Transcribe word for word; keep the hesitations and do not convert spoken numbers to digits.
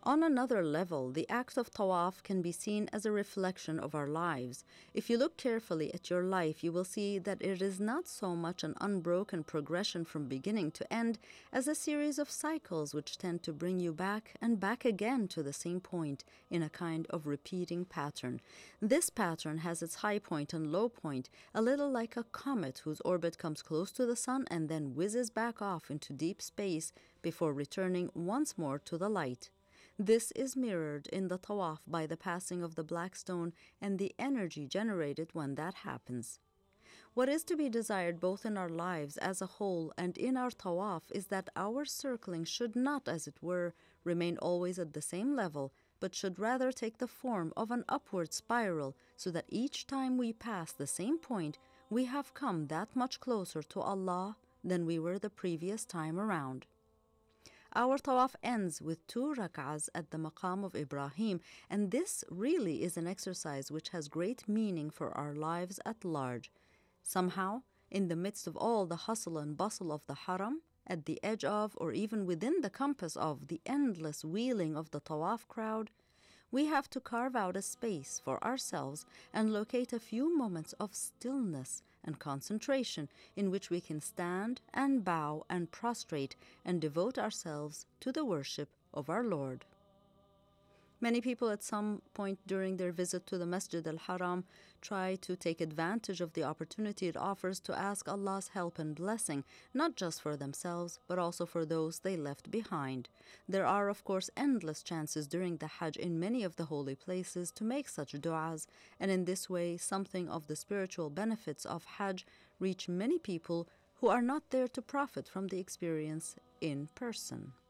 On another level, the act of tawaf can be seen as a reflection of our lives. If you look carefully at your life, you will see that it is not so much an unbroken progression from beginning to end as a series of cycles which tend to bring you back and back again to the same point in a kind of repeating pattern. This pattern has its high point and low point, a little like a comet whose orbit comes close to the sun and then whizzes back off into deep space before returning once more to the light. This is mirrored in the tawaf by the passing of the black stone and the energy generated when that happens. What is to be desired both in our lives as a whole and in our tawaf is that our circling should not, as it were, remain always at the same level, but should rather take the form of an upward spiral, so that each time we pass the same point, we have come that much closer to Allah than we were the previous time around. Our tawaf ends with two rak'ahs at the maqam of Ibrahim, and this really is an exercise which has great meaning for our lives at large. Somehow, in the midst of all the hustle and bustle of the haram, at the edge of or even within the compass of the endless wheeling of the tawaf crowd, we have to carve out a space for ourselves and locate a few moments of stillness and concentration in which we can stand and bow and prostrate and devote ourselves to the worship of our Lord. Many people at some point during their visit to the Masjid al-Haram try to take advantage of the opportunity it offers to ask Allah's help and blessing, not just for themselves, but also for those they left behind. There are, of course, endless chances during the Hajj in many of the holy places to make such du'as, and in this way, something of the spiritual benefits of Hajj reach many people who are not there to profit from the experience in person.